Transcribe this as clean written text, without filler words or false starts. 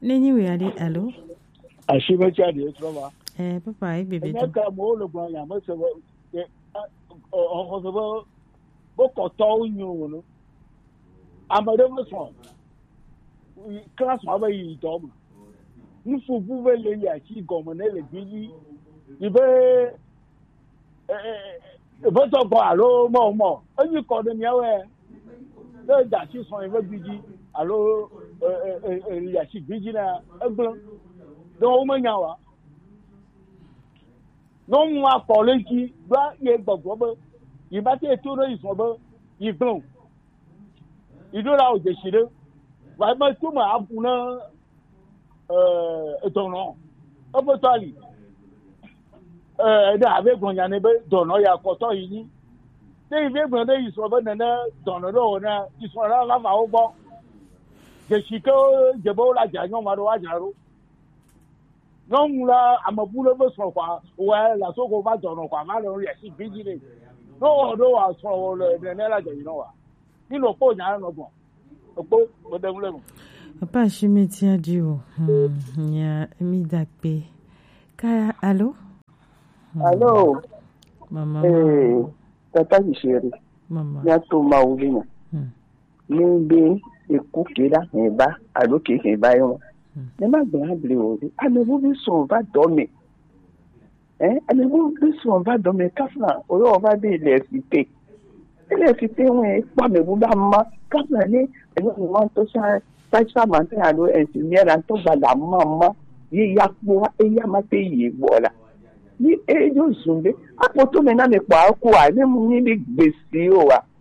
Nenyi ali allo. Ashima chadi etroma. Papa ai bébé. Nka mo lo gwan ya mo se o bo ko to nyu no. Amade mo so. Class ma ba yi to mo. Nufu bu be le ya chi gomo na le bi. Ibe bo to bo alo mo. Onyi ko de miawe. Le da chi so ibe biji alo ya chi biji na egbo. Don mo nyawa. No more apology, but ye gbogbo. You better to know is over. You don't. You don't know the shit. Why must you have una don't know. Opportunity. The ave going your neighbor don't know your photo. They even they is over and don't know na is for a love over. The Chico, the Bola Jano Maruajaro. Non la amabula so far well la so go back on kwa ma lo re si biji no do wa so le ne la je you know po nya no go po mo dem le Papa Shimeti adio ya mi dakpe kaya allo mama tata Isheri mama ya to maulina nimbe ekukira eba aloke eba yo ne ma gba ble o amebu bi so va dormir amebu bi so va dormir kafna o yo va de le cité won pa mebu ba ma kafna ni won to sa man te alo engineer an to ba la mama yi ya po e ya ma te yi bola ni e jo zumbe apoto me na me pa ko a ni mu ni gbesi o wa